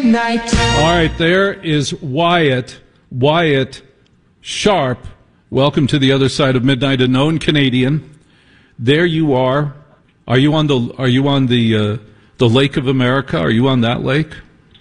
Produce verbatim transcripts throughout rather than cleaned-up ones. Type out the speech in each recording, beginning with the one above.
Night. All right, there is Wyatt, Wyatt Sharp. Welcome to the other side of midnight, a known Canadian. There you are. Are you on the Are you on the uh, the Lake of America? Are you on that lake?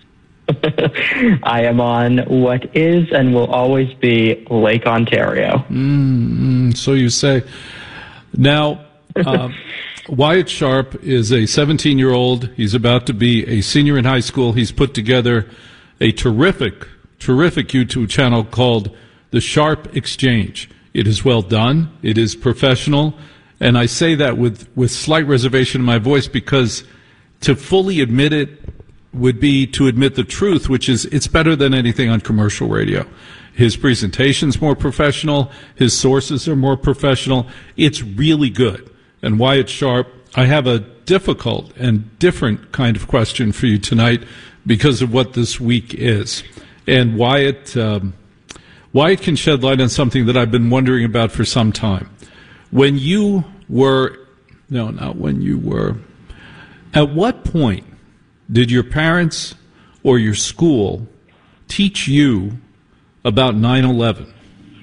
I am on what is and will always be Lake Ontario. Mm, so you say. Now, uh, Wyatt Sharp is a seventeen-year-old. He's about to be a senior in high school. He's put together a terrific, terrific YouTube channel called The Sharp Exchange. It is well done. It is professional. And I say that with, with slight reservation in my voice because to fully admit it would be to admit the truth, which is it's better than anything on commercial radio. His presentation's more professional. His sources are more professional. It's really good. And Wyatt Sharp, I have a difficult and different kind of question for you tonight because of what this week is. And Wyatt, um, Wyatt can shed light on something that I've been wondering about for some time. When you were, no, not when you were, at what point did your parents or your school teach you about nine eleven?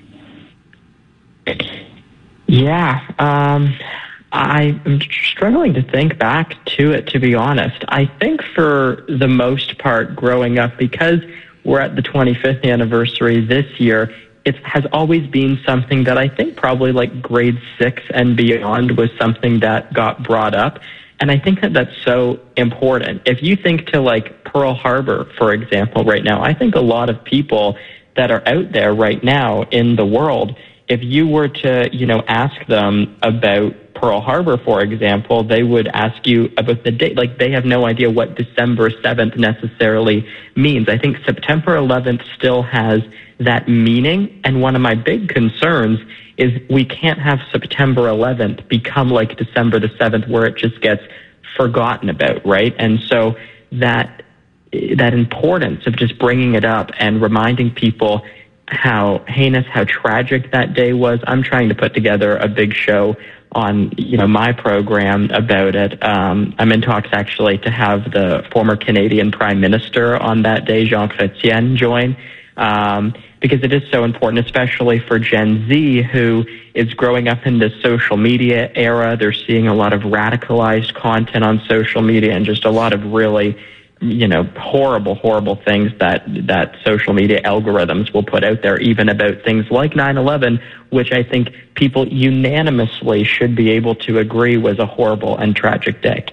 Yeah, um, I'm struggling to think back to it, to be honest. I think for the most part growing up, because we're at the twenty-fifth anniversary this year, it has always been something that I think probably like grade six and beyond was something that got brought up. And I think that that's so important. If you think to like Pearl Harbor, for example, right now, I think a lot of people that are out there right now in the world, if you were to, you know, ask them about Pearl Harbor, for example, they would ask you about the date. Like, they have no idea what December seventh necessarily means. I think September eleventh still has that meaning. And one of my big concerns is we can't have September eleventh become like December the seventh, where it just gets forgotten about, right? And so that that importance of just bringing it up and reminding people how heinous, how tragic that day was. I'm trying to put together a big show on, you know, my program about it. Um, I'm in talks actually to have the former Canadian Prime Minister on that day, Jean Chrétien, join, um, because it is so important, especially for Gen Z, who is growing up in this social media era. They're seeing a lot of radicalized content on social media and just a lot of really, you know, horrible, horrible things that that social media algorithms will put out there, even about things like nine eleven, which I think people unanimously should be able to agree was a horrible and tragic day.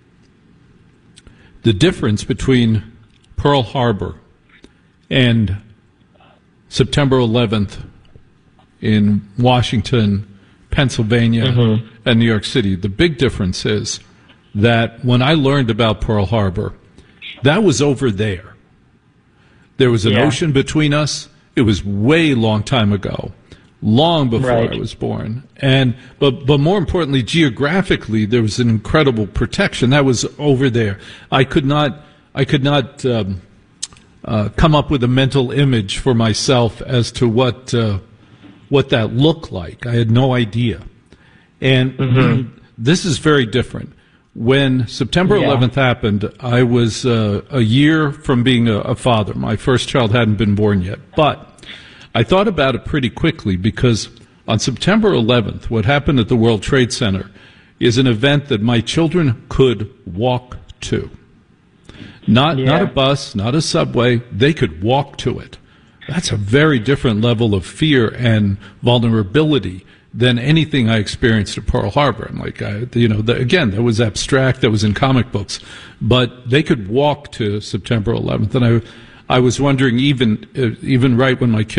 The difference between Pearl Harbor and September eleventh in Washington, Pennsylvania, mm-hmm. and New York City, the big difference is that when I learned about Pearl Harbor, that was over there. There was an yeah. ocean between us. It was way long time ago, long before right. I was born. And but but more importantly, geographically, there was an incredible protection that was over there. I could not I could not um, uh, come up with a mental image for myself as to what uh, what that looked like. I had no idea. And mm-hmm. this is very different. When September eleventh yeah. happened, I was uh, a year from being a, a father. My first child hadn't been born yet. But I thought about it pretty quickly because on September eleventh, what happened at the World Trade Center is an event that my children could walk to. Not, yeah. not a bus, not a subway. They could walk to it. That's a very different level of fear and vulnerability than anything I experienced at Pearl Harbor. I'm like, I, you know, the, again, that was abstract, that was in comic books, but they could walk to September eleventh. And I, I was wondering, even, uh, even right when my kids